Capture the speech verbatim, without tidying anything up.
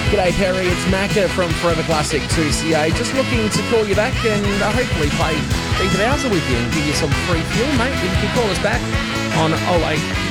G'day Perry, it's Macca from Forever Classic two C A. Just looking to call you back and uh, hopefully play Beat the Bowser with you and give you some free fuel, mate. You can call us back on oh eight